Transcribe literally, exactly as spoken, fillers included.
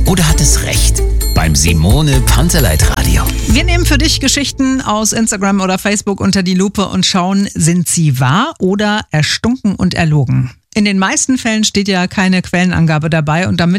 oder hat es recht? Beim Simone Panteleit Radio. Wir nehmen für dich Geschichten aus Instagram oder Facebook unter die Lupe und schauen, sind sie wahr oder erstunken und erlogen? In den meisten Fällen steht ja keine Quellenangabe dabei und damit